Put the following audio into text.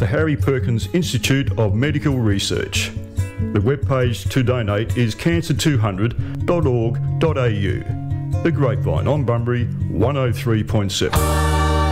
the Harry Perkins Institute of Medical Research. The webpage to donate is cancer200.org.au. The Grapevine on Bunbury 103.7.